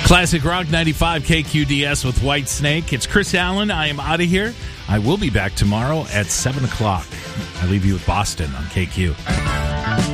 Classic Rock 95 KQDS with White Snake. It's Chris Allen. I am out of here. I will be back tomorrow at 7 o'clock. I leave you with Boston on KQ.